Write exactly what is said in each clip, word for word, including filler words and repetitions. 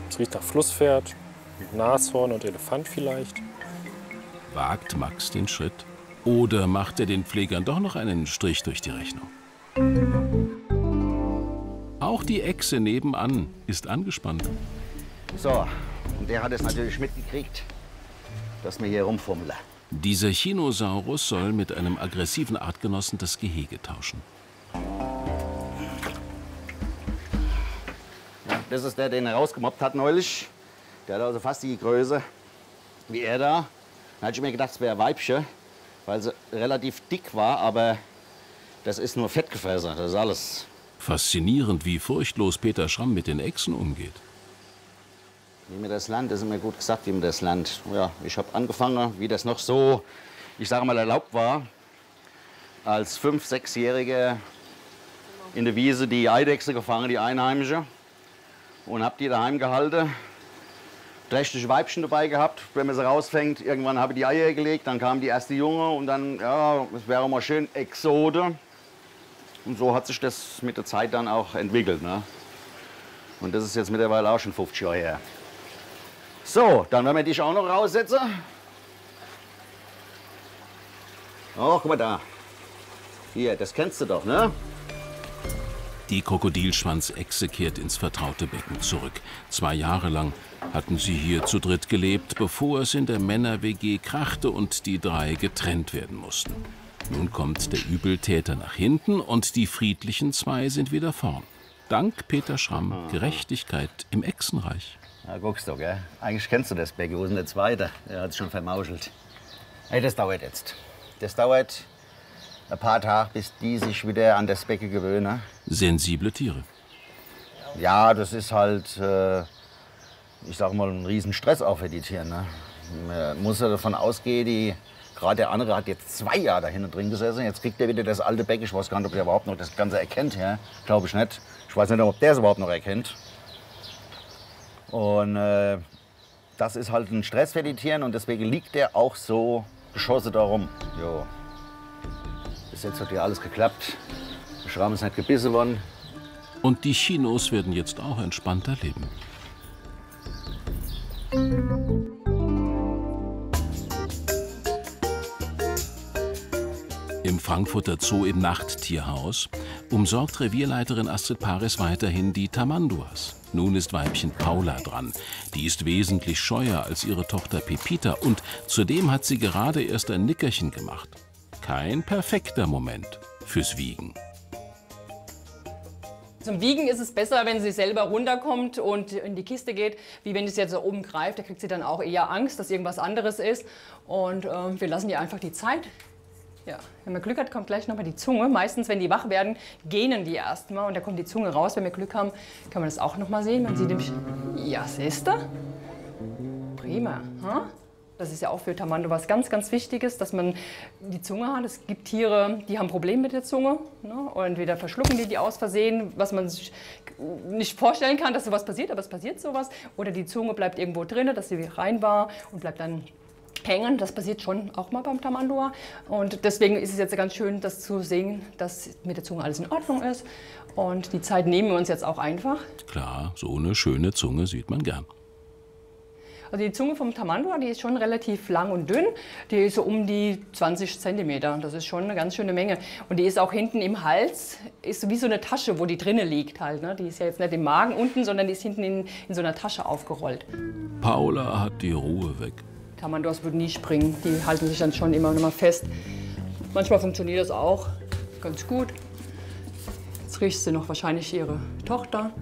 Es riecht nach Flusspferd, Nashorn und Elefant vielleicht. Wagt Max den Schritt? Oder macht er den Pflegern doch noch einen Strich durch die Rechnung? Auch die Echse nebenan ist angespannt. So, und der hat es natürlich mitgekriegt, dass wir hier rumfummeln. Dieser Chinosaurus soll mit einem aggressiven Artgenossen das Gehege tauschen. Ja, das ist der, den er rausgemobbt hat neulich. Der hat also fast die Größe wie er da. Da hatte ich mir gedacht, es wäre ein Weibchen, weil sie relativ dick war, aber das ist nur Fettgefräßer, das ist alles. Faszinierend, wie furchtlos Peter Schramm mit den Echsen umgeht. Wie man das lernt, das ist mir gut gesagt, wie man das lernt. Ja, ich habe angefangen, wie das noch so, ich sage mal, erlaubt war, als fünf-, sechsjähriger in der Wiese die Eidechse gefangen, die Einheimische, und habe die daheim gehalten. Trächtige Weibchen dabei gehabt, wenn man sie rausfängt. Irgendwann habe ich die Eier gelegt, dann kam die erste Junge und dann, ja, es wäre mal schön Exode. Und so hat sich das mit der Zeit dann auch entwickelt. Ne? Und das ist jetzt mittlerweile auch schon fünfzig Jahre her. So, dann werden wir dich auch noch raussetzen. Oh, guck mal da. Hier, das kennst du doch, ne? Die Krokodilschwanzechse kehrt ins vertraute Becken zurück. Zwei Jahre lang hatten sie hier zu dritt gelebt, bevor es in der Männer-W G krachte und die drei getrennt werden mussten. Nun kommt der Übeltäter nach hinten und die friedlichen zwei sind wieder vorn. Dank Peter Schramm, Gerechtigkeit im Echsenreich. Ja, guckst du, gell? Eigentlich kennst du das Becken. Wo ist denn der Zweite? Der hat es schon vermauschelt. Hey, das dauert jetzt. Das dauert ein paar Tage, bis die sich wieder an das Becken gewöhnen. Sensible Tiere. Ja, das ist halt, äh, ich sag mal, ein Riesenstress auch für die Tiere. Ne? Man muss ja davon ausgehen, die, gerade der andere hat jetzt zwei Jahre da hinten drin gesessen. Jetzt kriegt er wieder das alte Becken. Ich weiß gar nicht, ob er überhaupt noch das Ganze erkennt. Ja? Glaube ich nicht. Ich weiß nicht, ob der es überhaupt noch erkennt. Und äh, das ist halt ein Stress für die Tiere und deswegen liegt der auch so geschossen da rum. Jo. Bis jetzt hat ja alles geklappt. Der Schramm ist nicht gebissen worden. Und die Chinos werden jetzt auch entspannter leben. Im Frankfurter Zoo im Nachttierhaus umsorgt Revierleiterin Astrid Paris weiterhin die Tamanduas. Nun ist Weibchen Paula dran. Die ist wesentlich scheuer als ihre Tochter Pepita und zudem hat sie gerade erst ein Nickerchen gemacht. Kein perfekter Moment fürs Wiegen. Zum Wiegen ist es besser, wenn sie selber runterkommt und in die Kiste geht, wie wenn sie es jetzt so oben greift. Da kriegt sie dann auch eher Angst, dass irgendwas anderes ist. Und äh, wir lassen ihr einfach die Zeit. Ja, wenn man Glück hat, kommt gleich nochmal die Zunge. Meistens, wenn die wach werden, gähnen die erstmal und da kommt die Zunge raus. Wenn wir Glück haben, kann man das auch nochmal sehen. Man sieht nämlich, ja, siehst du? Prima. Hm? Das ist ja auch für Tamando was ganz, ganz Wichtiges, dass man die Zunge hat. Es gibt Tiere, die haben Probleme mit der Zunge. Ne? Und entweder verschlucken die die aus Versehen, was man sich nicht vorstellen kann, dass sowas passiert, aber es passiert sowas. Oder die Zunge bleibt irgendwo drin, dass sie rein war und bleibt dann hängen. Das passiert schon auch mal beim Tamanduá. Und deswegen ist es jetzt ganz schön, das zu sehen, dass mit der Zunge alles in Ordnung ist. Und die Zeit nehmen wir uns jetzt auch einfach. Klar, so eine schöne Zunge sieht man gern. Also die Zunge vom Tamanduá, die ist schon relativ lang und dünn. Die ist so um die zwanzig Zentimeter. Das ist schon eine ganz schöne Menge. Und die ist auch hinten im Hals, ist so wie so eine Tasche, wo die drinnen liegt halt. Ne? Die ist ja jetzt nicht im Magen unten, sondern die ist hinten in, in so einer Tasche aufgerollt. Paula hat die Ruhe weg. Tamanduás würden nie springen. Die halten sich dann schon immer noch mal fest. Manchmal funktioniert das auch ganz gut. Jetzt riecht sie noch wahrscheinlich ihre Tochter.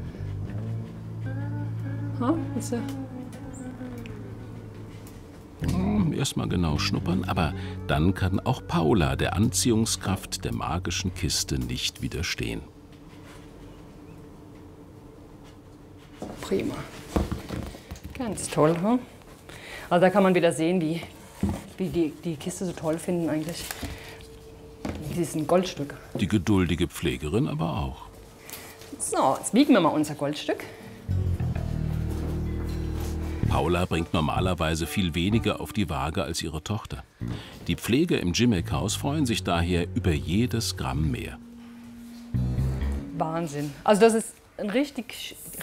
Ha, ist sie? Hm, erstmal genau schnuppern, aber dann kann auch Paula der Anziehungskraft der magischen Kiste nicht widerstehen. Prima. Ganz toll, hm? Also da kann man wieder sehen, wie, wie die die Kiste so toll finden eigentlich. Die ist ein Goldstück. Die geduldige Pflegerin aber auch. So, jetzt wiegen wir mal unser Goldstück. Paula bringt normalerweise viel weniger auf die Waage als ihre Tochter. Die Pfleger im Gimmick-Haus freuen sich daher über jedes Gramm mehr. Wahnsinn. Also das ist ein richtig,